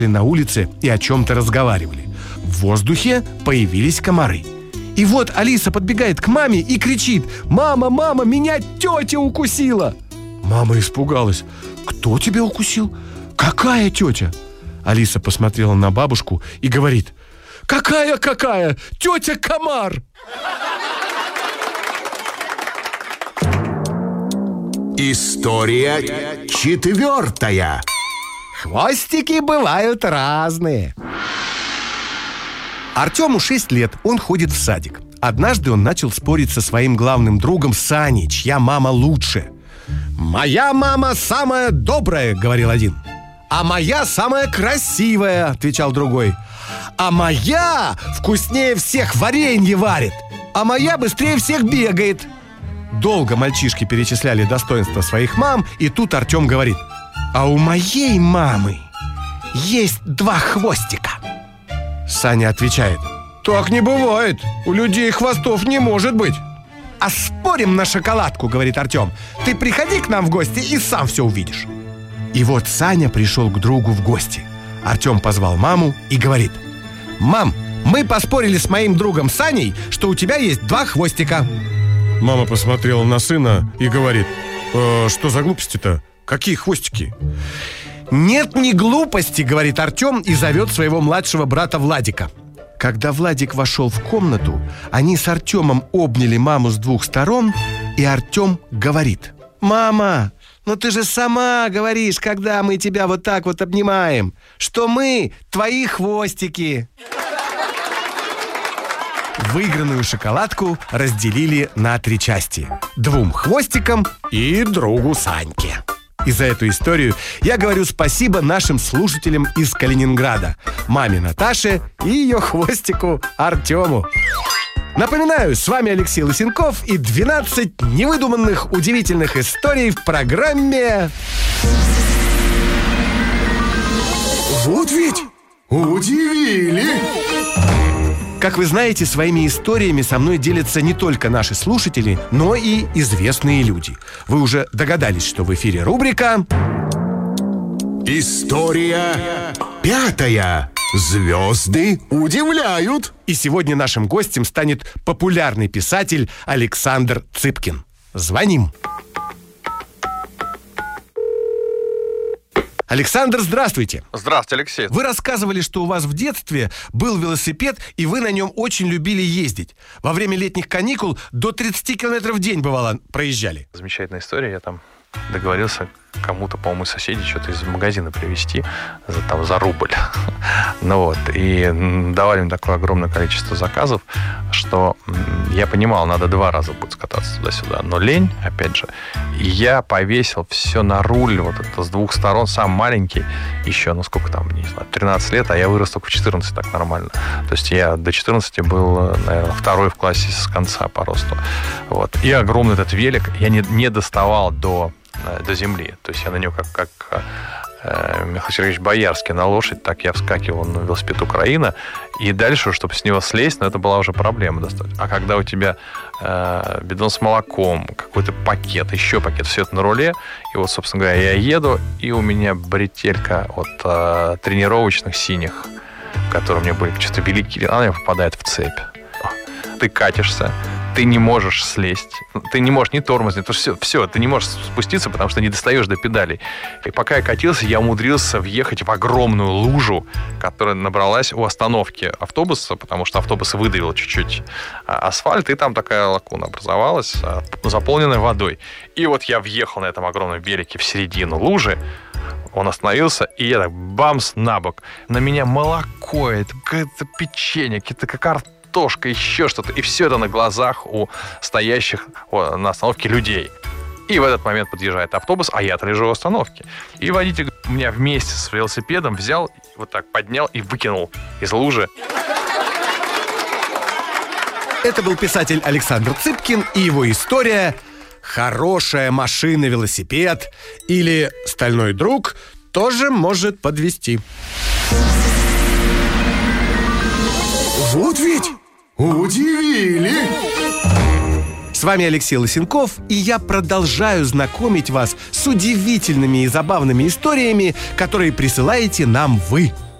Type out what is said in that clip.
на улице и о чем-то разговаривали. В воздухе появились комары. И вот Алиса подбегает к маме и кричит: «Мама, мама, меня тетя укусила!» Мама испугалась. «Кто тебя укусил? Какая тетя?» Алиса посмотрела на бабушку и говорит: «Какая? Тетя Комар!» История 4. Хвостики бывают разные. Артему 6 лет, он ходит в садик. Однажды он начал спорить со своим главным другом Саней, чья мама лучше. «Моя мама самая добрая», — говорил один. «А моя самая красивая», — отвечал другой. «А моя вкуснее всех варенье варит, а моя быстрее всех бегает». Долго мальчишки перечисляли достоинства своих мам, и тут Артем говорит: «А у моей мамы есть 2 хвостика». Саня отвечает: «Так не бывает, у людей хвостов не может быть». «А спорим на шоколадку», — говорит Артем. «Ты приходи к нам в гости и сам все увидишь». И вот Саня пришел к другу в гости. Артем позвал маму и говорит: «Мам, мы поспорили с моим другом Саней, что у тебя есть 2 хвостика». Мама посмотрела на сына и говорит: «Что за глупости-то? Какие хвостики?» «Нет, не глупости», — говорит Артем и зовет своего младшего брата Владика. Когда Владик вошел в комнату, они с Артемом обняли маму с 2 сторон, и Артем говорит: «Мама, ну ты же сама говоришь, когда мы тебя вот так вот обнимаем, что мы твои хвостики». Выигранную шоколадку разделили на 3 части: 2 хвостикам и другу Саньке. И за эту историю я говорю спасибо нашим слушателям из Калининграда: маме Наташе и ее хвостику Артему. Напоминаю, с вами Алексей Лысенков и 12 невыдуманных удивительных историй в программе Вот ведь удивили! Как вы знаете, своими историями со мной делятся не только наши слушатели, но и известные люди. Вы уже догадались, что в эфире рубрика История 5. Звезды удивляют. И сегодня нашим гостем станет популярный писатель Александр Цыпкин. Звоним. Александр, здравствуйте. Здравствуйте, Алексей. Вы рассказывали, что у вас в детстве был велосипед, и вы на нем очень любили ездить. Во время летних каникул до 30 километров в день, бывало, проезжали. Замечательная история. Я там договорился кому-то, по-моему, из соседей что-то из магазина привезти за рубль. Ну вот. И давали мне такое огромное количество заказов, что я понимал, надо 2 раза будет скататься туда-сюда. Но лень, опять же. И я повесил все на руль, вот это с 2 сторон, сам маленький, еще, сколько там, не знаю, 13 лет, а я вырос только в 14 так нормально. То есть я до 14 был, наверное, 2-й в классе с конца по росту. Вот. И огромный этот велик, я не доставал до земли. То есть я на него как Михаил Сергеевич Боярский на лошадь, так я вскакивал на велосипед Украина. И дальше, чтобы с него слезть, это была уже проблема достаточно. А когда у тебя бидон с молоком, какой-то пакет, еще пакет, все это на руле, и вот, собственно говоря, я еду, и у меня бретелька от тренировочных синих, которые у меня были что-то великие, она мне попадает в цепь. Ты катишься, ты не можешь слезть, ты не можешь ни тормознуть, все, ты не можешь спуститься, потому что не достаешь до педалей. И пока я катился, я умудрился въехать в огромную лужу, которая набралась у остановки автобуса, потому что автобус выдавил чуть-чуть асфальт, и там такая лакуна образовалась, заполненная водой. И вот я въехал на этом огромном велике в середину лужи, он остановился, и я так бамс на бок. На меня молоко, это какое-то печенье, какие-то картошка, еще что-то. И все это на глазах у стоящих на остановке людей. И в этот момент подъезжает автобус, а я-то лежу в остановке. И водитель меня вместе с велосипедом взял, вот так поднял и выкинул из лужи. Это был писатель Александр Цыпкин и его история «Хорошая машина-велосипед» или «Стальной друг тоже может подвести». Вот ведь удивили! С вами Алексей Лысенков, и я продолжаю знакомить вас с удивительными и забавными историями, которые присылаете нам вы.